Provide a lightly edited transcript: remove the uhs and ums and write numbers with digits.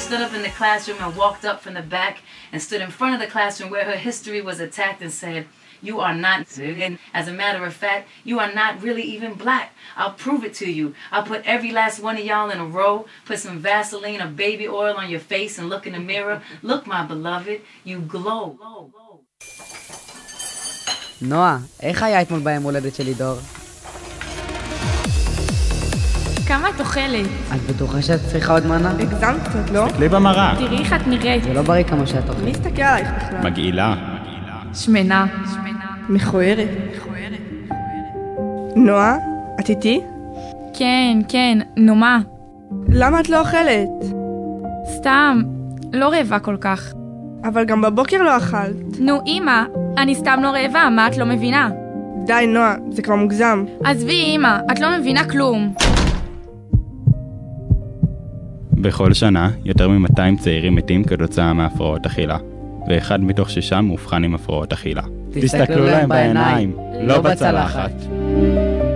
stood up in the classroom and walked up from the back and stood in front of the classroom where her history was attacked and said, "You are not, and as a matter of fact, you are not really even black. I'll prove it to you. I'll put every last one of y'all in a row, put some Vaseline or baby oil on your face and look in the mirror. Look, my beloved, you glow." נועה, איך היה אתמול ביום הולדת שלי, דור? כמה את אוכלת? את בטוחה שאת צריכה עוד מנה? הגזמת קצת, לא? תסתכלי במראה. תראי איך את נראית. זה לא בריא כמה שאת אוכלת. מי הסתכל עלייך בכלל? מגעילה. שמנה. מכוערת. נועה, את איתי? כן, נו מה? למה את לא אוכלת? סתם, לא רעבה כל כך. אבל גם בבוקר לא אכלת. נו אמא, אני סתם לא רעבה, מה את לא מבינה? די נועה, זה כבר מוגזם. עזבי אמא, את לא מבינה כלום. בכל שנה, יותר מ-200 צעירים מתים כתוצאה מהפרעות אכילה, ואחד מתוך 6 מאובחן עם הפרעות אכילה. תסתכלו להם בעיניים, לא בצלחת.